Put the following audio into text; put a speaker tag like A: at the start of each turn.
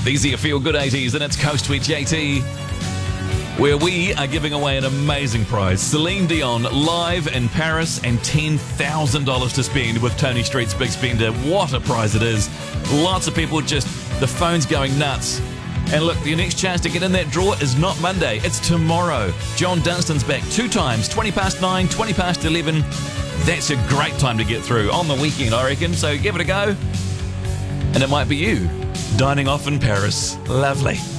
A: These are your Feel Good 80s, and it's Coast Tweet JT, where we are giving away an amazing prize. Celine Dion live in Paris and $10,000 to spend with Tony Street's Big Spender. What a prize it is. Lots of people just, the phone's going nuts. And look, your next chance to get in that draw is not Monday, it's tomorrow. John Dunstan's back 2 times, 20 past 9, 20 past 11. That's a great time to get through on the weekend, I reckon. So give it a go. And it might be you, dining off in Paris. Lovely.